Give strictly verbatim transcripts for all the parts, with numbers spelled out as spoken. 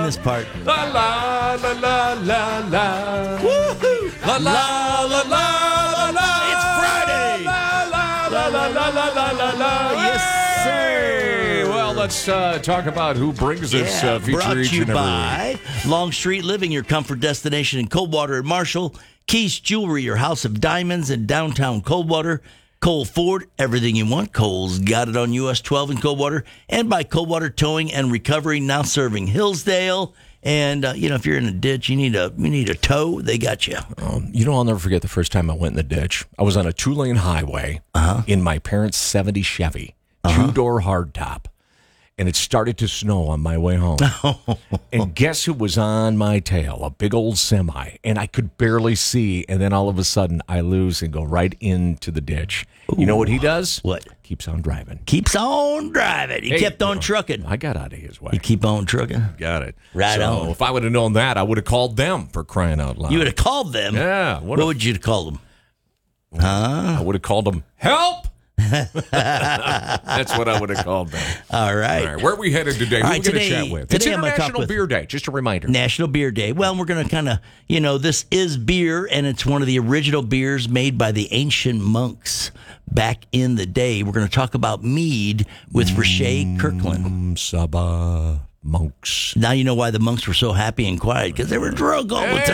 this part. La la la la la la. Woohoo! La la la la la la. It's Friday. La la la la la la la la la. Yes, sir. Well, let's uh, talk about who brings us Yeah, uh, feature brought each to you and every by Long Street Living, your comfort destination in Coldwater and Marshall. Keys Jewelry, your house of diamonds in downtown Coldwater. Cole Ford, everything you want. Cole's got it on U S twelve in Coldwater. And by Coldwater Towing and Recovery, now serving Hillsdale. And, uh, you know, if you're in a ditch, you need a you need a tow, they got you. Um, you know, I'll never forget the first time I went in the ditch. I was on a two-lane highway uh-huh. in my parents' seventy Chevy, uh-huh. two-door hardtop. And it started to snow on my way home. And guess who was on my tail? A big old semi. And I could barely see. And then all of a sudden, I lose and go right into the ditch. Ooh. You know what he does? What? Keeps on driving. Keeps on driving. He hey, kept on you know, trucking. I got out of his way. You keep on trucking? Got it. Right so on. If I would have known that, I would have called them, for crying out loud. You would have called them? Yeah. What, what would you call them? Huh? I would have called them, help! That's what I would have called them. All right. All right. Where are we headed today? Who All are we right, going to today, chat with? Today It's I'm gonna International talk with Beer Day. Just a reminder. National Beer Day. Well, we're going to kind of, you know, this is beer, and it's one of the original beers made by the ancient monks back in the day. We're going to talk about mead with mm, Rashay Kirkland. Saba monks. Now you know why the monks were so happy and quiet, because they were drunk all the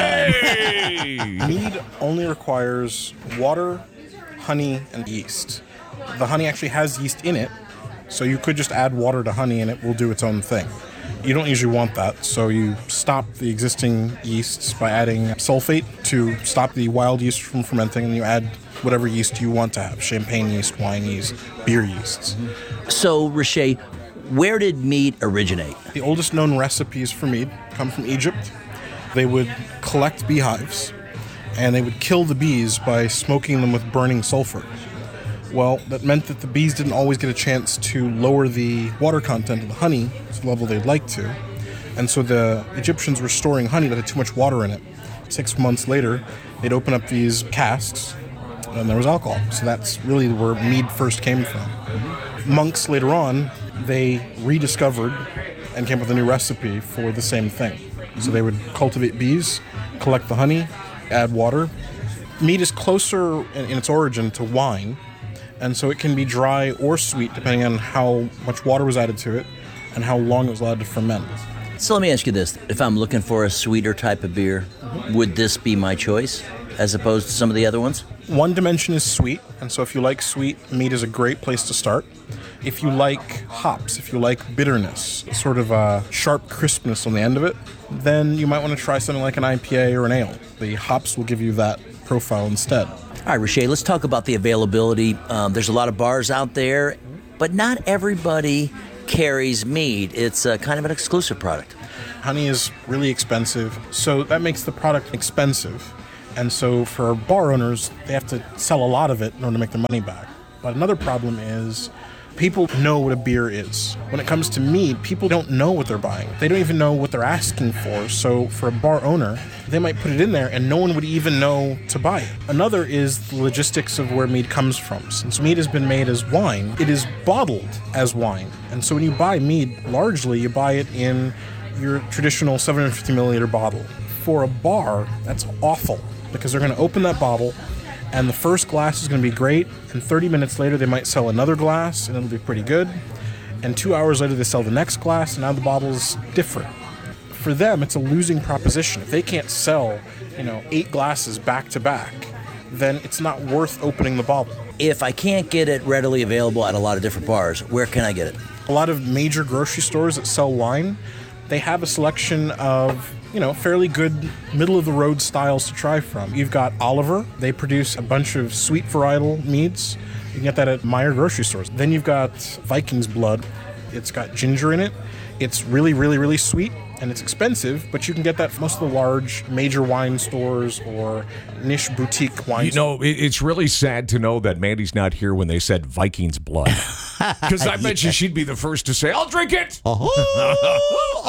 hey! time. Mead only requires water, honey, and yeast. The honey actually has yeast in it, so you could just add water to honey and it will do its own thing. You don't usually want that, so you stop the existing yeasts by adding sulfate to stop the wild yeast from fermenting, and you add whatever yeast you want to have, champagne yeast, wine yeast, beer yeasts. So, Rashay, where did mead originate? The oldest known recipes for mead come from Egypt. They would collect beehives, and they would kill the bees by smoking them with burning sulfur. Well, that meant that the bees didn't always get a chance to lower the water content of the honey to the level they'd like to. And so the Egyptians were storing honey that had too much water in it. Six months later, they'd open up these casks, and there was alcohol. So that's really where mead first came from. Mm-hmm. Monks later on, they rediscovered and came up with a new recipe for the same thing. Mm-hmm. So they would cultivate bees, collect the honey, add water. Mead is closer in, in its origin to wine, and so it can be dry or sweet depending on how much water was added to it and how long it was allowed to ferment. So let me ask you this. If I'm looking for a sweeter type of beer, mm-hmm. would this be my choice as opposed to some of the other ones? One dimension is sweet, and so if you like sweet, mead is a great place to start. If you like hops, if you like bitterness, sort of a sharp crispness on the end of it, then you might want to try something like an I P A or an ale. The hops will give you that profile instead. All right, Rashay, let's talk about the availability. Um, there's a lot of bars out there, but not everybody carries mead. It's uh, kind of an exclusive product. Honey is really expensive, so that makes the product expensive. And so for bar owners, they have to sell a lot of it in order to make their money back. But another problem is people know what a beer is. When it comes to mead, people don't know what they're buying. They don't even know what they're asking for. So for a bar owner, they might put it in there and no one would even know to buy it. Another is the logistics of where mead comes from. Since mead has been made as wine, it is bottled as wine. And so when you buy mead, largely you buy it in your traditional seven hundred fifty milliliter bottle. For a bar, that's awful because they're going to open that bottle and the first glass is going to be great, and thirty minutes later they might sell another glass, and it'll be pretty good. And two hours later they sell the next glass, and now the bottle's different. For them, it's a losing proposition. If they can't sell, you know, eight glasses back to back, then it's not worth opening the bottle. If I can't get it readily available at a lot of different bars, where can I get it? A lot of major grocery stores that sell wine, they have a selection of, you know, fairly good middle-of-the-road styles to try from. You've got Oliver. They produce a bunch of sweet varietal meads. You can get that at Meyer grocery stores. Then you've got Viking's Blood. It's got ginger in it. It's really, really, really sweet, and it's expensive, but you can get that from most of the large major wine stores or niche boutique wine You know, it- it's really sad to know that Mandy's not here when they said Viking's Blood. Because I bet you she'd be the first to say, I'll drink it. Oh,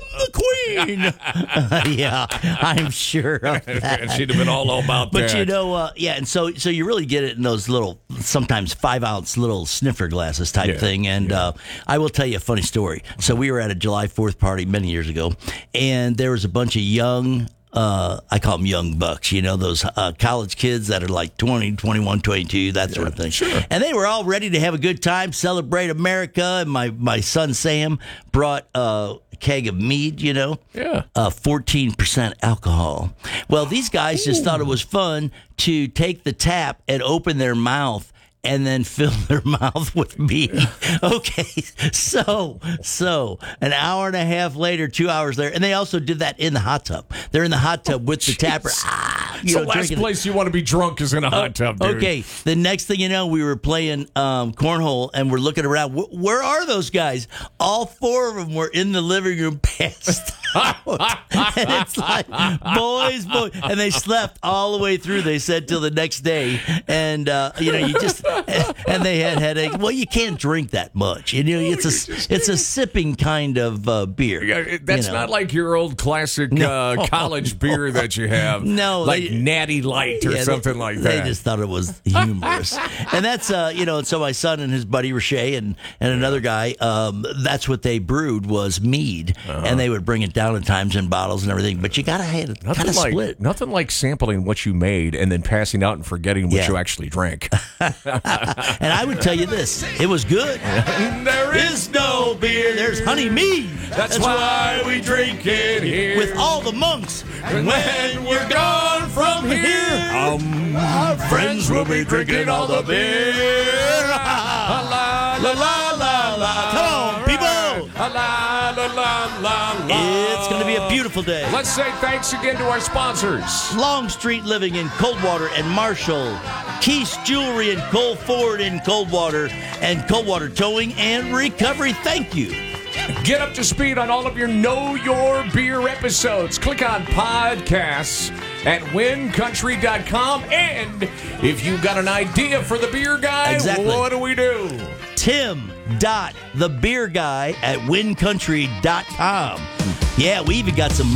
I am the queen. Yeah, I'm sure of that. She'd have been all about But that. you know, uh, yeah, and so so you really get it in those little, sometimes five ounce little sniffer glasses type Yeah, thing. And uh, I will tell you a funny story. So we were at a July fourth party many years ago, and there was a bunch of young. Uh, I call them young bucks, you know, those uh, college kids that are like twenty, twenty-one, twenty-two, that sort of thing. Sure. And they were all ready to have a good time, celebrate America. And my, my son Sam brought uh, a keg of mead, you know, Yeah. uh, fourteen percent alcohol. Well, these guys just thought it was fun to take the tap and open their mouth and then fill their mouth with mead. Okay, so so an hour and a half later, two hours later, and they also did that in the hot tub. They're in the hot tub with the tapper. Ah, you It's know, the last drinking it. place you want to be drunk is in a hot tub, dude. Okay, the next thing you know, we were playing um, cornhole, and we're looking around. Wh- Where are those guys? All four of them were in the living room, passed out. And it's like, boys, boys, and they slept all the way through. They said till the next day, and uh, you know, you just and they had headaches. Well, you can't drink that much. You know, it's a it's a sipping kind of uh, beer. Yeah, it- that's you know. not like your old classic uh, college beer that you have. No, like they- Natty Light or Yeah, something they, like They that. just thought it was humorous, and that's uh, you know. And so my son and his buddy Rashay and and another guy, um, that's what they brewed was mead, Uh-huh. and they would bring it down at times in bottles and everything. But you gotta have it, Nothing gotta like split. nothing like sampling what you made and then passing out and forgetting what Yeah. you actually drank. And I would tell you this: it was good. There There's no beer. There's honey mead. That's why we drink it here. With all the monks. when we're gone from here, um, our friends will be drinking all the beer. La la la la la la. Come on, people. La la la la la la. It's gonna be a beautiful day. Let's say thanks again to our sponsors. Long Street Living in Coldwater and Marshall, Keith's Jewelry and Cole Ford in Coldwater, and Coldwater Towing and Recovery. Thank you. Get up to speed on all of your Know Your Beer episodes. Click on podcasts at win country dot com. And if you've got an idea for the beer guy, Exactly. what do we do? Tim dot the beer guy at win country dot com. Yeah, we even got some